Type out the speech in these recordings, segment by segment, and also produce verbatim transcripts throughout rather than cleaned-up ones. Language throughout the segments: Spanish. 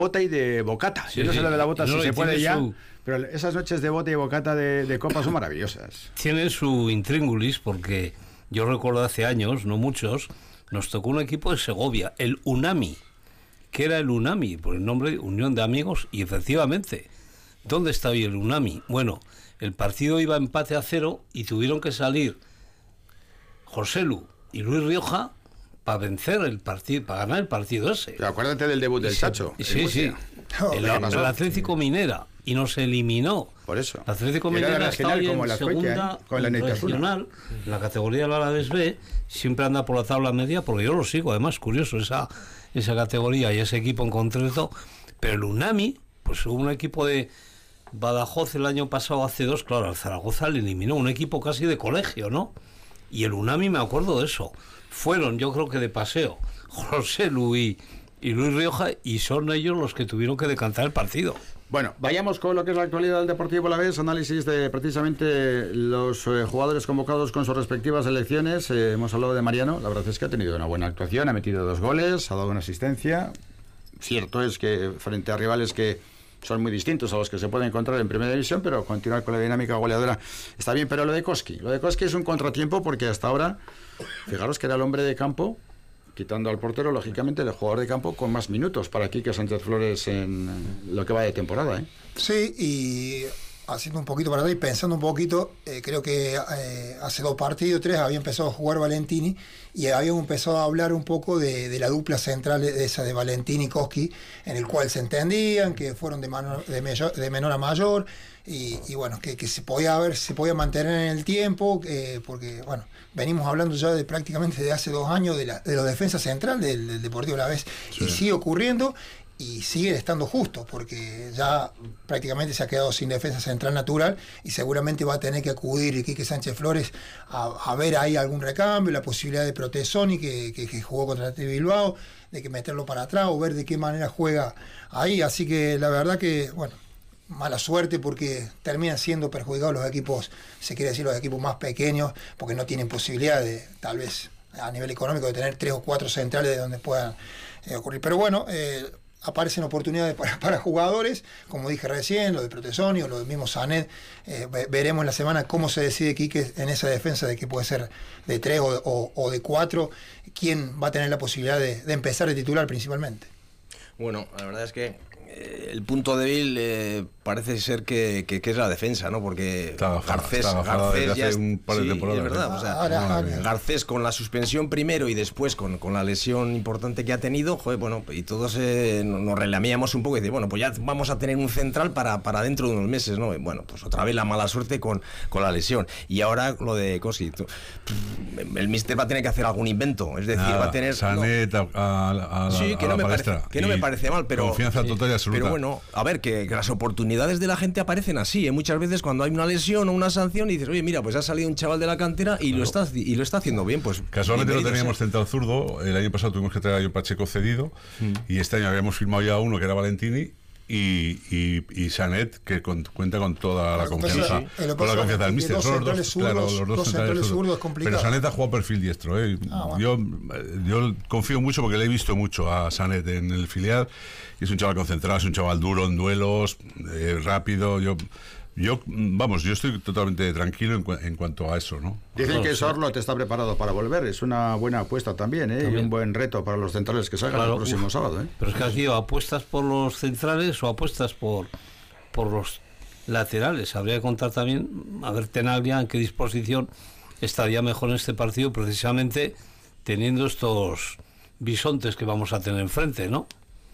bota y de bocata. Sí, Yo no sé sí. lo de la bota No, si se puede ya, su... pero esas noches de bota y bocata de, de copa son maravillosas. Tiene su intríngulis porque yo recuerdo hace años, no muchos, nos tocó un equipo de Segovia, el Unami. ¿Qué era el Unami? Por el nombre Unión de Amigos, y efectivamente, ¿dónde está hoy el Unami? Bueno, el partido iba empate a cero y tuvieron que salir Joselu y Luis Rioja para vencer el partido, para ganar el partido ese. Pero acuérdate del debut del Chacho. Sí, sí. Oh, el, el Atlético Minera, y nos eliminó. Por eso. El Atlético Era Minera la está regional hoy como en la segunda Azcoitia, ¿eh? Con la regional, la categoría del Alavés B, siempre anda por la tabla media, porque yo lo sigo, además, curioso, esa, esa categoría y ese equipo en concreto. Pero el Unami, pues hubo un equipo de Badajoz el año pasado, hace dos, claro, al Zaragoza le eliminó, un equipo casi de colegio, ¿no? Y el Unami, me acuerdo de eso, fueron, yo creo que de paseo, José Luis y Luis Rioja, y son ellos los que tuvieron que decantar el partido. Bueno, vayamos con lo que es la actualidad del Deportivo Alavés, análisis de precisamente los eh, jugadores convocados con sus respectivas selecciones. Eh, hemos hablado de Mariano, la verdad es que ha tenido una buena actuación, ha metido dos goles, ha dado una asistencia. Cierto es que frente a rivales que son muy distintos a los que se pueden encontrar en Primera División, pero continuar con la dinámica goleadora está bien. Pero lo de Koski, lo de Koski es un contratiempo porque hasta ahora, fijaros que era el hombre de campo, quitando al portero, lógicamente, el jugador de campo con más minutos para Quique Sánchez Flores en lo que va de temporada, ¿eh? Sí, y haciendo un poquito para atrás y pensando un poquito, eh, creo que eh, hace dos partidos, tres, había empezado a jugar Valentini y habíamos empezado a hablar un poco de, de la dupla central de esa de Valentini y Koski, en el cual se entendían, que fueron de, mano, de, mayor, de menor a mayor, y, y bueno, que, que se podía ver, se podía mantener en el tiempo, eh, porque bueno, venimos hablando ya de prácticamente de hace dos años de la, de la defensa central del, del Deportivo Alavés, sí. Y sigue ocurriendo. Y sigue estando justo, porque ya prácticamente se ha quedado sin defensa central natural y seguramente va a tener que acudir Quique Sánchez Flores a, a ver ahí algún recambio, la posibilidad de Protesoni, que, que, que jugó contra el T V Bilbao, de que meterlo para atrás o ver de qué manera juega ahí. Así que la verdad que, bueno, mala suerte porque terminan siendo perjudicados los equipos, se quiere decir los equipos más pequeños, porque no tienen posibilidad de, tal vez a nivel económico, de tener tres o cuatro centrales de donde puedan eh, ocurrir. Pero bueno, eh, aparecen oportunidades para, para jugadores, como dije recién, lo de Protesoni o lo del mismo Sanet. Eh, veremos en la semana cómo se decide Quique en esa defensa, de que puede ser de tres o, o, o de cuatro, quién va a tener la posibilidad de, de empezar de titular principalmente. Bueno, la verdad es que eh, el punto débil eh, parece ser que, que, que es la defensa, ¿no? Porque Garcés, Garcés ya es, un par de sí, temporadas, es verdad, ¿eh? O sea, ahora, ahora. Garcés con la suspensión primero y después con, con la lesión importante que ha tenido, joder, bueno, y todos eh, nos relamiamos un poco y decimos, bueno, pues ya vamos a tener un central para, para dentro de unos meses, ¿no? Y bueno, pues otra vez la mala suerte con, con la lesión. Y ahora lo de Koski, el míster va a tener que hacer algún invento, es decir, Nada, va a tener... Sanet no, a, a, a, sí, que, a no la me parece, que no me parece mal, pero... Confianza total y absoluta. Pero bueno, a ver, que, que las oportunidades de la gente aparecen así, ¿eh? Muchas veces cuando hay una lesión o una sanción y dices, oye, mira, pues ha salido un chaval de la cantera y, claro. lo, está, y lo está haciendo bien, pues... Casualmente no teníamos ¿eh? central zurdo, el año pasado tuvimos que traer a John Pacheco cedido, mm. y este año habíamos firmado ya uno que era Valentini, y, y, y Sanet, que con, cuenta con toda la confianza, sí. con la confianza del míster. Son los dos, zurdos, claro, los dos, dos centrales zurdos es complicado. Pero Sanet ha jugado perfil diestro, ¿eh? ah, bueno. yo, yo confío mucho porque le he visto mucho a Sanet en el filial, y es un chaval concentrado, es un chaval duro en duelos, eh, rápido. Yo Yo, vamos, yo estoy totalmente tranquilo en, cu en cuanto a eso, ¿no? Dicen claro, que sí. Sorlo te está preparado para volver, es una buena apuesta también, ¿eh? También. Y un buen reto para los centrales que salgan claro, el próximo uf. sábado, ¿eh? Pero es que aquí o apuestas por los centrales o apuestas por, por los laterales. Habría que contar también, a ver Tenaglia en qué disposición estaría mejor en este partido, precisamente teniendo estos bisontes que vamos a tener enfrente, ¿no?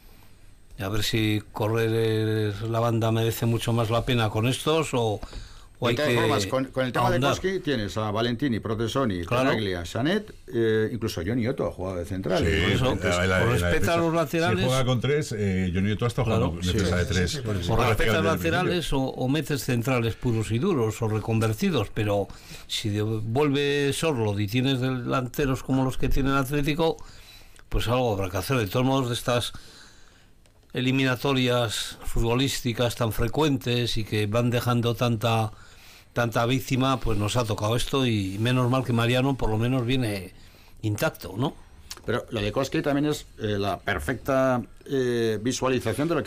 Y a ver si correr la banda merece mucho más la pena con estos o, o hay de todas que formas, con, con el tema ahondar. de Koski tienes a Valentini, Protesoni, claro. Tenaglia, Sanet, eh, incluso Johnny Otto ha jugado de central. Sí, por eso, la, la, por respecto a los laterales. Si juega con tres, eh, Johnny Otto ha estado claro, jugando sí, de tres. Sí, sí, sí, por respecto a los laterales o, o metes centrales puros y duros o reconvertidos, pero si vuelve Sorlo y tienes delanteros como los que tiene el Atlético, pues algo habrá que hacer. De todos modos, de estas eliminatorias futbolísticas tan frecuentes y que van dejando tanta tanta víctima, pues nos ha tocado esto y menos mal que Mariano por lo menos viene intacto, ¿no? Pero lo de Koski también es eh, la perfecta eh, visualización de lo que